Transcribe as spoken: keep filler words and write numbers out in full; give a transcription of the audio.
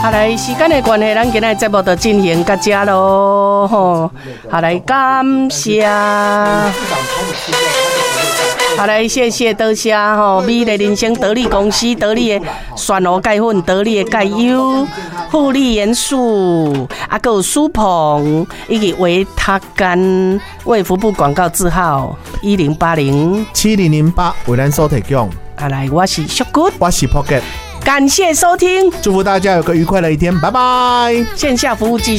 好来，时间的关系，咱今日节目就进行到这咯，吼，好来，感谢。好来，谢谢多谢吼，美丽人生得力公司得力的选鹅钙粉，得力的钙优，护理元素，啊，还有舒鹏以及维他甘，卫福部广告字号一零八零七零零八为咱所提供。 好来，我是小 good， 我是 Pocket， 感谢收听， 祝福大家有个愉快的一天，拜拜。 线下服务继续。